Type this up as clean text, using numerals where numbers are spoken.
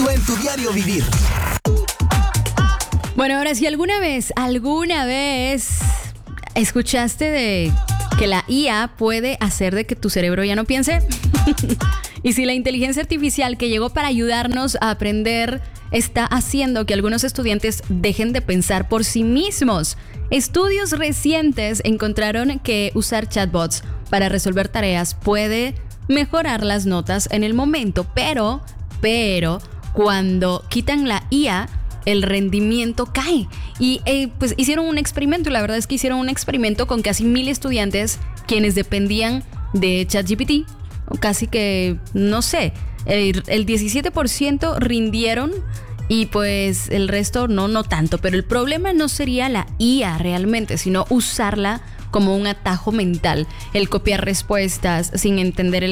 impacto en tu diario vivir. Bueno, ahora si alguna vez escuchaste de que la IA puede hacer de que tu cerebro ya no piense. Y si la inteligencia artificial que llegó para ayudarnos a aprender está haciendo que algunos estudiantes dejen de pensar por sí mismos. Estudios recientes encontraron que usar chatbots para resolver tareas puede mejorar las notas en el momento, pero cuando quitan la IA, el rendimiento cae. Y pues hicieron un experimento, y la verdad es que hicieron un experimento con casi 1,000 estudiantes quienes dependían de ChatGPT. Casi que, no sé, el 17% rindieron y pues el resto no tanto. Pero el problema no sería la IA realmente, sino usarla como un atajo mental, el copiar respuestas sin entender el